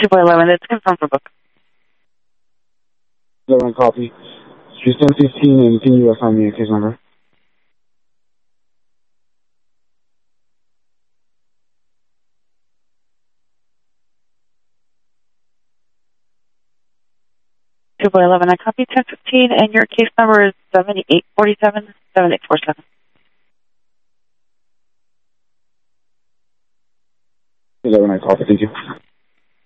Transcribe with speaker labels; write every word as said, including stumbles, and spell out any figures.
Speaker 1: two by eleven, it's confirmed for book.
Speaker 2: eleven copy. Houston fifteen, and can you assign me a case number?
Speaker 1: two by eleven, I copy ten fifteen, and your case number is seven eight four seven, seven eight four seven.
Speaker 2: eleven, I copy, thank you.